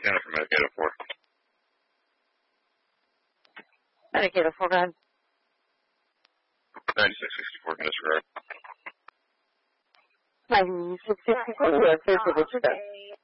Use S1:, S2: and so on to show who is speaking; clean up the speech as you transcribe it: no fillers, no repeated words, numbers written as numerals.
S1: Tanner from Medicaid 4.
S2: Medicaid 4, go ahead.
S1: 9664, disregard.
S2: 9664, you are clear for disregard.